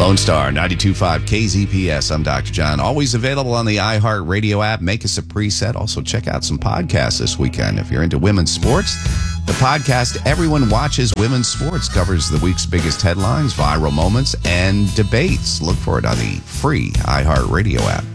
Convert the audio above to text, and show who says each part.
Speaker 1: Lone Star 92.5 KZPS. I'm Dr. John. Always available on the iHeartRadio app. Make us a preset. Also, check out some podcasts this weekend. If you're into women's sports, the podcast Everyone Watches Women's Sports covers the week's biggest headlines, viral moments, and debates. Look for it on the free iHeartRadio app.